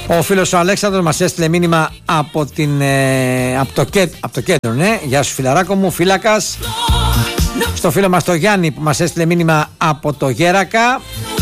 Ο φίλος ο Αλέξανδρος μας έστειλε μήνυμα από το κέντρο, ναι. Γεια σου φιλαράκο μου, φύλακας. Στο φίλο μας το Γιάννη που μας έστειλε μήνυμα από το Γέρακα.